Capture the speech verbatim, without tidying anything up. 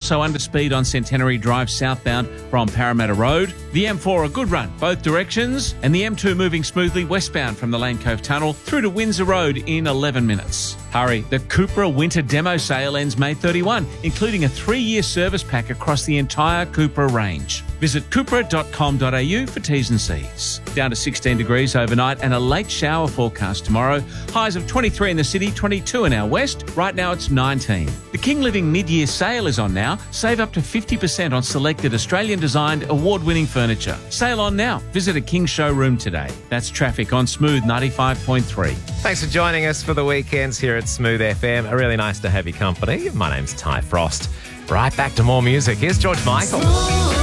also under speed on Centenary Drive southbound from Parramatta Road. The M four a good run both directions, and the M two moving smoothly westbound from the Lane Cove Tunnel through to Windsor Road in eleven minutes. Hurry, the Cupra Winter Demo Sale ends May thirty-first, including a three-year service pack across the entire Cupra range. Visit cupra dot com dot a u for T's and C's. Down to sixteen degrees overnight and a late shower forecast tomorrow. Highs of twenty-three in the city, twenty-two in our west. Right now it's nineteen. The King Living mid-year sale is on now. Save up to fifty percent on selected Australian-designed award-winning furniture. Sale on now. Visit a King showroom today. That's traffic on Smooth ninety-five point three. Thanks for joining us for the weekends here at Smooth F M. Really nice to have your company. My name's Ty Frost. Right back to more music. Here's George Michael.